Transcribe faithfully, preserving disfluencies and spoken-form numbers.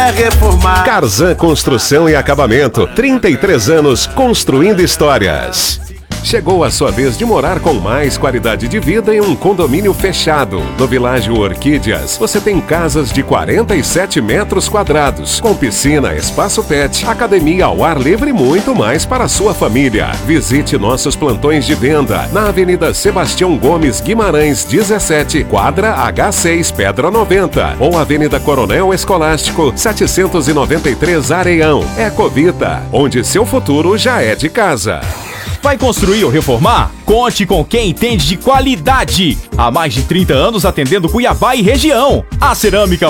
quer reformar. Carzan Construção e Acabamento, trinta e três anos construindo histórias. Chegou a sua vez de morar com mais qualidade de vida em um condomínio fechado. No Világio Orquídeas, você tem casas de quarenta e sete metros quadrados, com piscina, espaço pet, academia ao ar livre e muito mais para a sua família. Visite nossos plantões de venda na Avenida Sebastião Gomes Guimarães, dezessete, quadra H seis, Pedra noventa, ou Avenida Coronel Escolástico, setecentos e noventa e três, Areião. Ecovita, onde seu futuro já é de casa. Vai construir ou reformar? Conte com quem entende de qualidade. Há mais de trinta anos atendendo Cuiabá e região. A Cerâmica